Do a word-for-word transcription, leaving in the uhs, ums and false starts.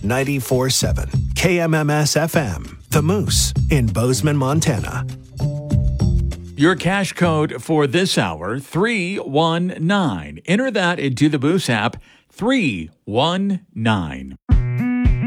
ninety-four point seven K M M S F M, The Moose in Bozeman, Montana. Your cash code for this hour, three one nine. Enter that into the Moose app, three one nine.